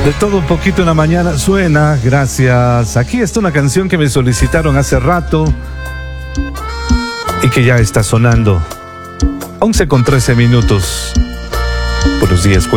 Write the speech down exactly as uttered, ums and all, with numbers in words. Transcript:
De todo un poquito en la mañana suena, gracias. Aquí está una canción que me solicitaron hace rato y que ya está sonando. once con trece minutos. Buenos días.